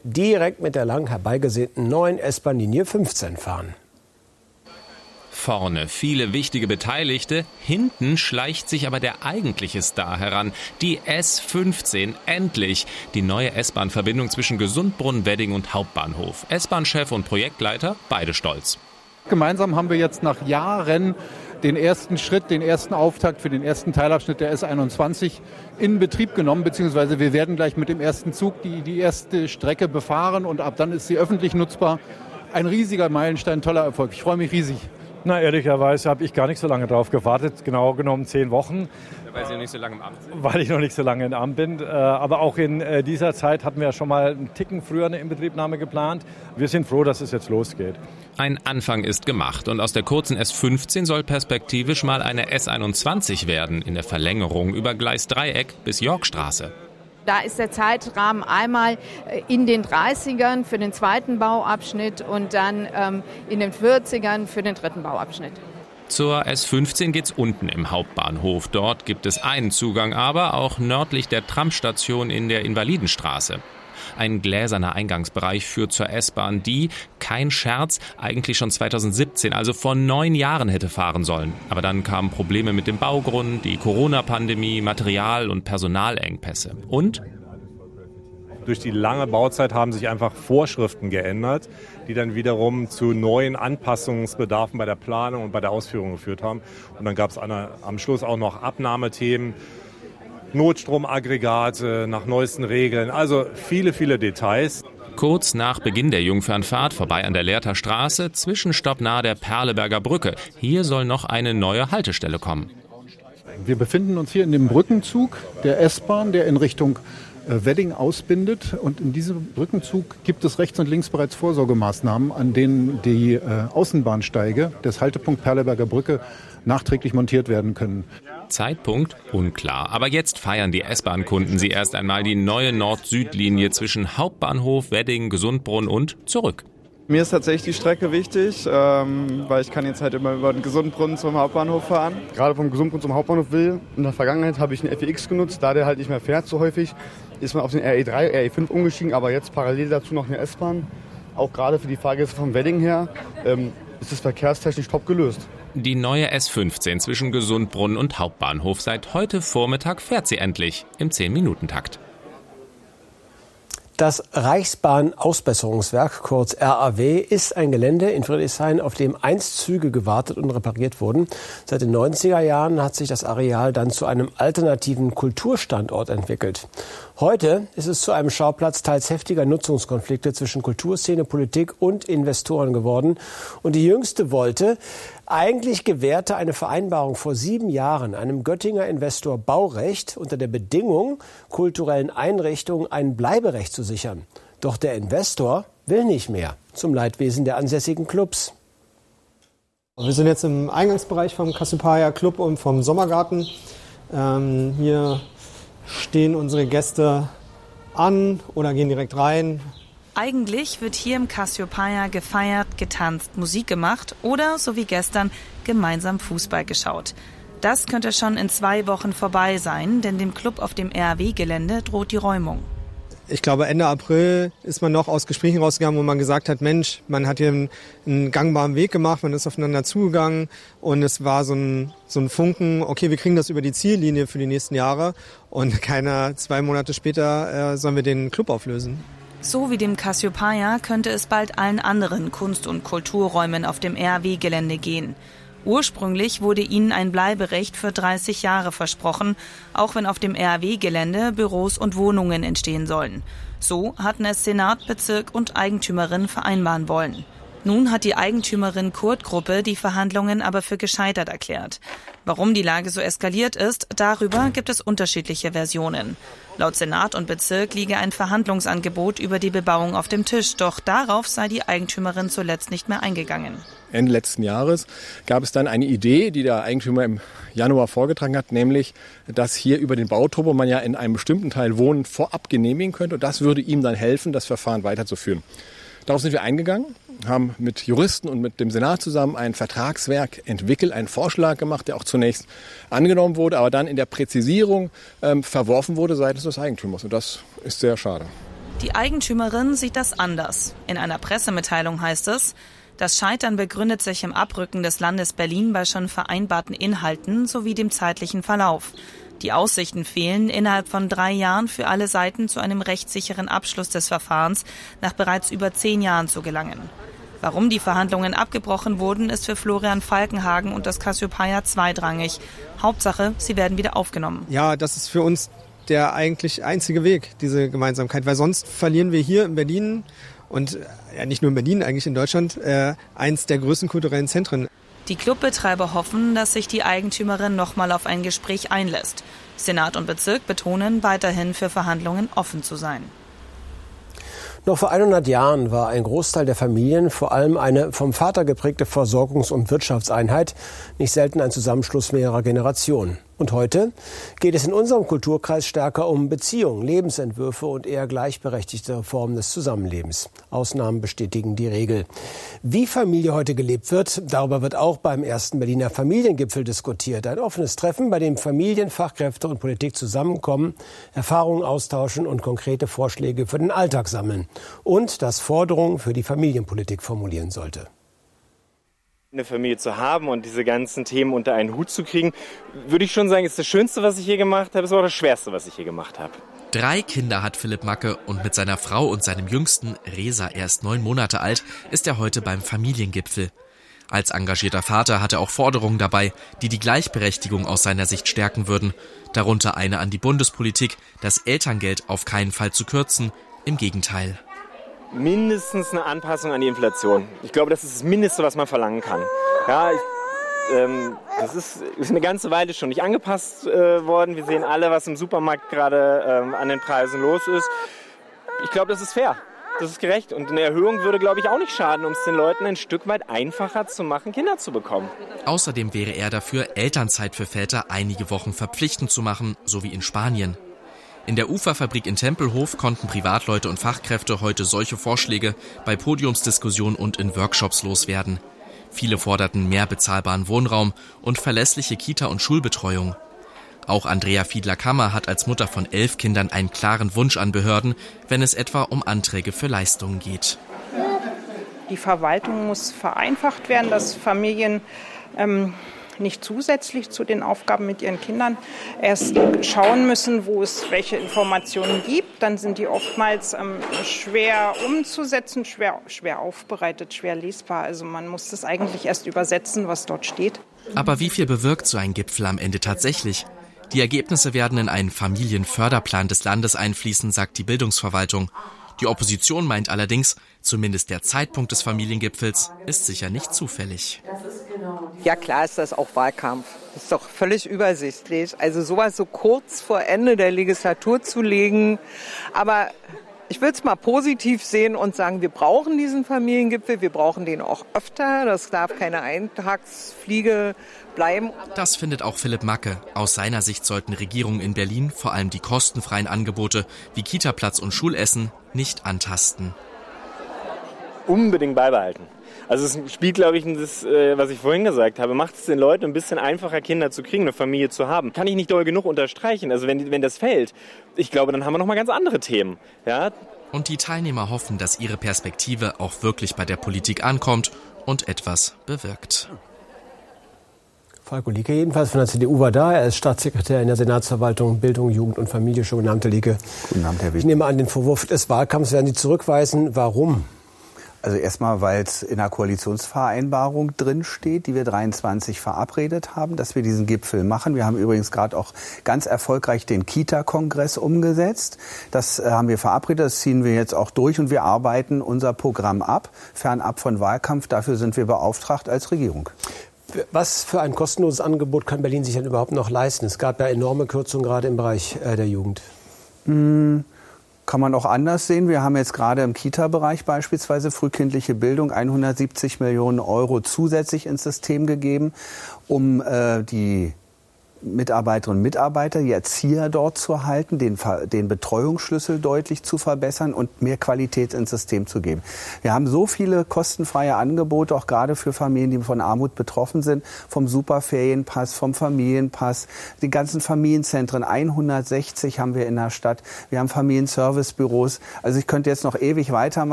direkt mit der lang herbeigesehnten neuen S-Bahn-Linie 15 fahren. Vorne viele wichtige Beteiligte, hinten schleicht sich aber der eigentliche Star heran, die S15, endlich. Die neue S-Bahn-Verbindung zwischen Gesundbrunnen, Wedding und Hauptbahnhof. S-Bahn-Chef und Projektleiter, beide stolz. Gemeinsam haben wir jetzt nach Jahren den ersten Schritt, den ersten Auftakt für den ersten Teilabschnitt der S21 in Betrieb genommen, beziehungsweise wir werden gleich mit dem ersten Zug die erste Strecke befahren und ab dann ist sie öffentlich nutzbar. Ein riesiger Meilenstein, toller Erfolg. Ich freue mich riesig. Na, ehrlicherweise habe ich gar nicht so lange drauf gewartet, genau genommen 10 Wochen. Weil Sie noch nicht so lange im Amt sind? Weil ich noch nicht so lange im Amt bin. Aber auch in dieser Zeit hatten wir schon mal einen Ticken früher eine Inbetriebnahme geplant. Wir sind froh, dass es jetzt losgeht. Ein Anfang ist gemacht und aus der kurzen S15 soll perspektivisch mal eine S21 werden, in der Verlängerung über Gleis Dreieck bis Yorkstraße. Da ist der Zeitrahmen einmal in den 30ern für den zweiten Bauabschnitt und dann in den 40ern für den dritten Bauabschnitt. Zur S15 geht's unten im Hauptbahnhof. Dort gibt es einen Zugang, aber auch nördlich der Tramstation in der Invalidenstraße. Ein gläserner Eingangsbereich führt zur S-Bahn, die, kein Scherz, eigentlich schon 2017, also vor 9 Jahren hätte fahren sollen. Aber dann kamen Probleme mit dem Baugrund, die Corona-Pandemie, Material- und Personalengpässe. Und? Durch die lange Bauzeit haben sich einfach Vorschriften geändert, die dann wiederum zu neuen Anpassungsbedarfen bei der Planung und bei der Ausführung geführt haben. Und dann gab es am Schluss auch noch Abnahmethemen, Notstromaggregate nach neuesten Regeln, also viele, viele Details. Kurz nach Beginn der Jungfernfahrt vorbei an der Lehrter Straße, Zwischenstopp nahe der Perleberger Brücke. Hier soll noch eine neue Haltestelle kommen. Wir befinden uns hier in dem Brückenzug der S-Bahn, der in Richtung Wedding ausbindet. Und in diesem Brückenzug gibt es rechts und links bereits Vorsorgemaßnahmen, an denen die Außenbahnsteige des Haltepunkt Perleberger Brücke nachträglich montiert werden können. Zeitpunkt unklar. Aber jetzt feiern die S-Bahn-Kunden sie erst einmal, die neue Nord-Süd-Linie zwischen Hauptbahnhof, Wedding, Gesundbrunnen und zurück. Mir ist tatsächlich die Strecke wichtig, weil ich kann jetzt halt immer über den Gesundbrunnen zum Hauptbahnhof fahren. Gerade vom Gesundbrunnen zum Hauptbahnhof will. In der Vergangenheit habe ich einen FEX genutzt, da der halt nicht mehr fährt so häufig. Ist man auf den RE3, RE5 umgestiegen, aber jetzt parallel dazu noch eine S-Bahn. Auch gerade für die Fahrgäste vom Wedding her ist es verkehrstechnisch top gelöst. Die neue S15 zwischen Gesundbrunnen und Hauptbahnhof. Seit heute Vormittag fährt sie endlich im 10-Minuten-Takt. Das Reichsbahn-Ausbesserungswerk, kurz RAW, ist ein Gelände in Friedrichshain, auf dem einst Züge gewartet und repariert wurden. Seit den 90er Jahren hat sich das Areal dann zu einem alternativen Kulturstandort entwickelt. Heute ist es zu einem Schauplatz teils heftiger Nutzungskonflikte zwischen Kulturszene, Politik und Investoren geworden. Und die jüngste wollte, eigentlich gewährte eine Vereinbarung vor 7 Jahren einem Göttinger Investor Baurecht unter der Bedingung, kulturellen Einrichtungen ein Bleiberecht zu sichern. Doch der Investor will nicht mehr, zum Leidwesen der ansässigen Clubs. Wir sind jetzt im Eingangsbereich vom Cassiopeia Club und vom Sommergarten. Hier stehen unsere Gäste an oder gehen direkt rein. Eigentlich wird hier im Cassiopeia gefeiert, getanzt, Musik gemacht oder, so wie gestern, gemeinsam Fußball geschaut. Das könnte schon in 2 Wochen vorbei sein, denn dem Club auf dem RAW-Gelände droht die Räumung. Ich glaube, Ende April ist man noch aus Gesprächen rausgegangen, wo man gesagt hat, Mensch, man hat hier einen gangbaren Weg gemacht, man ist aufeinander zugegangen und es war so ein Funken, okay, wir kriegen das über die Ziellinie für die nächsten Jahre und 2 Monate später sollen wir den Club auflösen. So wie dem Cassiopeia könnte es bald allen anderen Kunst- und Kulturräumen auf dem RAW-Gelände gehen. Ursprünglich wurde ihnen ein Bleiberecht für 30 Jahre versprochen, auch wenn auf dem RAW-Gelände Büros und Wohnungen entstehen sollen. So hatten es Senat, Bezirk und Eigentümerin vereinbaren wollen. Nun hat die Eigentümerin Kurt-Gruppe die Verhandlungen aber für gescheitert erklärt. Warum die Lage so eskaliert ist, darüber gibt es unterschiedliche Versionen. Laut Senat und Bezirk liege ein Verhandlungsangebot über die Bebauung auf dem Tisch, doch darauf sei die Eigentümerin zuletzt nicht mehr eingegangen. Ende letzten Jahres gab es dann eine Idee, die der Eigentümer im Januar vorgetragen hat, nämlich, dass hier über den Bauturbo man ja in einem bestimmten Teil Wohnen vorab genehmigen könnte und das würde ihm dann helfen, das Verfahren weiterzuführen. Darauf sind wir eingegangen, haben mit Juristen und mit dem Senat zusammen ein Vertragswerk entwickelt, einen Vorschlag gemacht, der auch zunächst angenommen wurde, aber dann in der Präzisierung verworfen wurde seitens des Eigentümers. Und das ist sehr schade. Die Eigentümerin sieht das anders. In einer Pressemitteilung heißt es, das Scheitern begründet sich im Abrücken des Landes Berlin bei schon vereinbarten Inhalten sowie dem zeitlichen Verlauf. Die Aussichten fehlen, innerhalb von 3 Jahren für alle Seiten zu einem rechtssicheren Abschluss des Verfahrens nach bereits über 10 Jahren zu gelangen. Warum die Verhandlungen abgebrochen wurden, ist für Florian Falkenhagen und das Cassiopeia zweitrangig. Hauptsache, sie werden wieder aufgenommen. Ja, das ist für uns der eigentlich einzige Weg, diese Gemeinsamkeit, weil sonst verlieren wir hier in Berlin und ja nicht nur in Berlin, eigentlich in Deutschland, eins der größten kulturellen Zentren. Die Clubbetreiber hoffen, dass sich die Eigentümerin nochmal auf ein Gespräch einlässt. Senat und Bezirk betonen, weiterhin für Verhandlungen offen zu sein. Noch vor 100 Jahren war ein Großteil der Familien, vor allem eine vom Vater geprägte Versorgungs- und Wirtschaftseinheit, nicht selten ein Zusammenschluss mehrerer Generationen. Und heute geht es in unserem Kulturkreis stärker um Beziehungen, Lebensentwürfe und eher gleichberechtigte Formen des Zusammenlebens. Ausnahmen bestätigen die Regel. Wie Familie heute gelebt wird, darüber wird auch beim ersten Berliner Familiengipfel diskutiert. Ein offenes Treffen, bei dem Familien, Fachkräfte und Politik zusammenkommen, Erfahrungen austauschen und konkrete Vorschläge für den Alltag sammeln. Und das Forderungen für die Familienpolitik formulieren sollte. Eine Familie zu haben und diese ganzen Themen unter einen Hut zu kriegen, würde ich schon sagen, ist das Schönste, was ich je gemacht habe, ist auch das Schwerste, was ich je gemacht habe. 3 Kinder hat Philipp Macke und mit seiner Frau und seinem Jüngsten, Resa, erst 9 Monate alt, ist er heute beim Familiengipfel. Als engagierter Vater hat er auch Forderungen dabei, die die Gleichberechtigung aus seiner Sicht stärken würden. Darunter eine an die Bundespolitik, das Elterngeld auf keinen Fall zu kürzen, im Gegenteil. Mindestens eine Anpassung an die Inflation. Ich glaube, das ist das Mindeste, was man verlangen kann. Ja, das ist eine ganze Weile schon nicht angepasst worden. Wir sehen alle, was im Supermarkt gerade an den Preisen los ist. Ich glaube, das ist fair. Das ist gerecht. Und eine Erhöhung würde, glaube ich, auch nicht schaden, um es den Leuten ein Stück weit einfacher zu machen, Kinder zu bekommen. Außerdem wäre er dafür, Elternzeit für Väter einige Wochen verpflichtend zu machen, so wie in Spanien. In der Uferfabrik in Tempelhof konnten Privatleute und Fachkräfte heute solche Vorschläge bei Podiumsdiskussionen und in Workshops loswerden. Viele forderten mehr bezahlbaren Wohnraum und verlässliche Kita- und Schulbetreuung. Auch Andrea Fiedler-Kammer hat als Mutter von 11 Kindern einen klaren Wunsch an Behörden, wenn es etwa um Anträge für Leistungen geht. Die Verwaltung muss vereinfacht werden, dass Familien nicht zusätzlich zu den Aufgaben mit ihren Kindern erst schauen müssen, wo es welche Informationen gibt. Dann sind die oftmals schwer umzusetzen, schwer aufbereitet, schwer lesbar. Also man muss das eigentlich erst übersetzen, was dort steht. Aber wie viel bewirkt so ein Gipfel am Ende tatsächlich? Die Ergebnisse werden in einen Familienförderplan des Landes einfließen, sagt die Bildungsverwaltung. Die Opposition meint allerdings, zumindest der Zeitpunkt des Familiengipfels ist sicher nicht zufällig. Ja, klar ist das auch Wahlkampf. Das ist doch völlig übersichtlich. Also sowas so kurz vor Ende der Legislatur zu legen. Aber ich will es mal positiv sehen und sagen, wir brauchen diesen Familiengipfel. Wir brauchen den auch öfter. Das darf keine Eintagsfliege bleiben. Das findet auch Philipp Macke. Aus seiner Sicht sollten Regierungen in Berlin vor allem die kostenfreien Angebote wie Kitaplatz und Schulessen nicht antasten. Unbedingt beibehalten. Also es spielt, glaube ich, das, was ich vorhin gesagt habe, macht es den Leuten ein bisschen einfacher, Kinder zu kriegen, eine Familie zu haben. Kann ich nicht doll genug unterstreichen. Also wenn das fällt, ich glaube, dann haben wir noch mal ganz andere Themen. Ja? Und die Teilnehmer hoffen, dass ihre Perspektive auch wirklich bei der Politik ankommt und etwas bewirkt. Falko Lieke jedenfalls von der CDU war da. Er ist Staatssekretär in der Senatsverwaltung Bildung, Jugend und Familie. Schönen guten Abend, Herr Lieke. Guten Abend, Herr Witt. Ich nehme an, den Vorwurf des Wahlkampfs werden Sie zurückweisen. Warum? Also erstmal, weil es in der Koalitionsvereinbarung drin steht, die wir 23 verabredet haben, dass wir diesen Gipfel machen. Wir haben übrigens gerade auch ganz erfolgreich den Kita-Kongress umgesetzt. Das haben wir verabredet, das ziehen wir jetzt auch durch und wir arbeiten unser Programm ab, fernab von Wahlkampf. Dafür sind wir beauftragt als Regierung. Was für ein kostenloses Angebot kann Berlin sich denn überhaupt noch leisten? Es gab ja enorme Kürzungen gerade im Bereich der Jugend. Kann man auch anders sehen. Wir haben jetzt gerade im Kita-Bereich beispielsweise frühkindliche Bildung 170 Millionen € zusätzlich ins System gegeben, um die Mitarbeiterinnen und Mitarbeiter, die Erzieher dort zu halten, den Betreuungsschlüssel deutlich zu verbessern und mehr Qualität ins System zu geben. Wir haben so viele kostenfreie Angebote, auch gerade für Familien, die von Armut betroffen sind, vom Superferienpass, vom Familienpass, die ganzen Familienzentren, 160 haben wir in der Stadt. Wir haben Familienservicebüros. Also ich könnte jetzt noch ewig weitermachen.